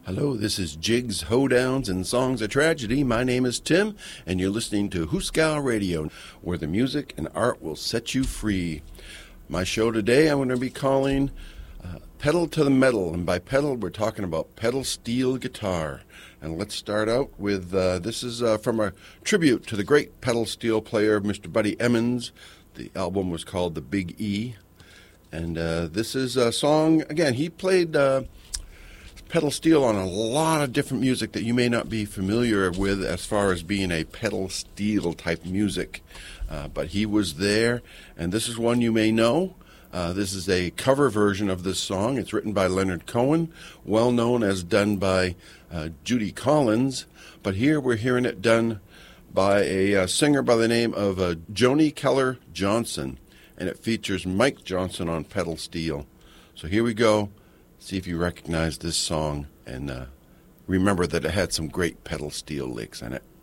Hello, this is Jigs, Hoedowns, and Songs of Tragedy. My name is Tim, and you're listening to Hooskow Radio, where the music and art will set you free. My show today I'm going to be calling Pedal to the Metal, and by pedal we're talking about pedal steel guitar. And let's start out with, this is from a tribute to the great pedal steel player, Mr. Buddy Emmons. The album was called The Big E. And this is a song, again, he played pedal steel on a lot of different music that you may not be familiar with as far as being a pedal steel type music. But he was there, and this is one you may know. This is a cover version of this song. It's written by Leonard Cohen, well known as done by Judy Collins. But here we're hearing it done by a singer by the name of Joni Keller Johnson. And it features Mike Johnson on pedal steel. So here we go. See if you recognize this song and remember that it had some great pedal steel licks in it.